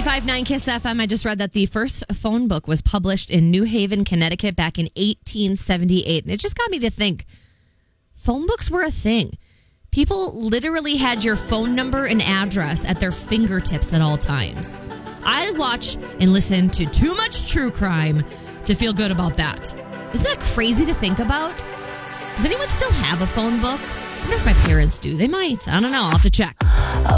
95.9 KISS FM. I just read that the first phone book was published in New Haven, Connecticut back in 1878. And it just got me to think, phone books were a thing. People literally had your phone number and address at their fingertips at all times. I watch and listen to too much true crime to feel good about that. Isn't that crazy to think about? Does anyone still have a phone book? I wonder if my parents do. They might. I don't know. I'll have to check.